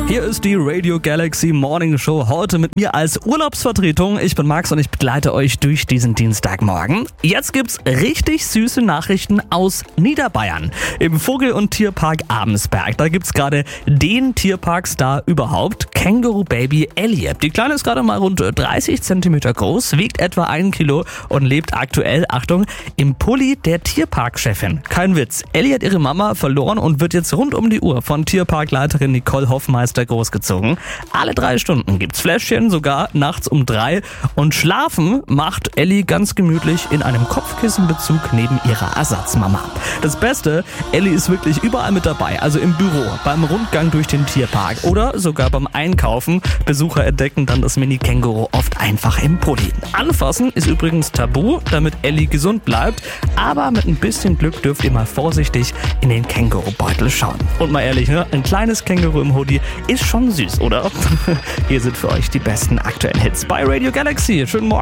Hier ist die Radio Galaxy Morning Show, heute mit mir als Urlaubsvertretung. Ich bin Max und ich begleite euch durch diesen Dienstagmorgen. Jetzt gibt's richtig süße Nachrichten aus Niederbayern. Im Vogel- und Tierpark Abensberg. Da gibt's gerade den Tierparkstar überhaupt, Känguru Baby Elliot. Die Kleine ist gerade mal rund 30 cm groß, wiegt etwa 1 Kilo und lebt aktuell, Achtung, im Pulli der Tierparkchefin. Kein Witz. Ellie hat ihre Mama verloren und wird jetzt rund um die Uhr von Tierparkleiterin Nicole Hoffmeister großgezogen. Alle 3 Stunden gibt's Fläschchen, sogar nachts um 3. Und schlafen macht Ellie ganz gemütlich in einem Kopfkissenbezug neben ihrer Ersatzmama. Das Beste, Ellie ist wirklich überall mit dabei, also im Büro, beim Rundgang durch den Tierpark oder sogar beim Einkaufen. Besucher entdecken dann das Mini-Känguru oft einfach im Pulli. Anfassen ist übrigens tabu, damit Ellie gesund bleibt, aber mit ein bisschen Glück dürft ihr mal vorsichtig in den Kängurubeutel schauen. Und mal ehrlich, ne? Ein kleines Känguru im Hoodie ist schon süß, oder? Hier sind für euch die besten aktuellen Hits bei Radio Galaxy. Schönen Morgen.